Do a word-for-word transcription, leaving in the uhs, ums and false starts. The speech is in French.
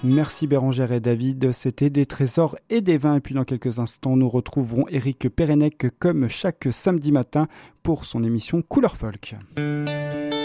Merci Bérangère et David, c'était des trésors et des vins. Et puis dans quelques instants, nous retrouverons Éric Pérenec comme chaque samedi matin pour son émission Couleur Folk.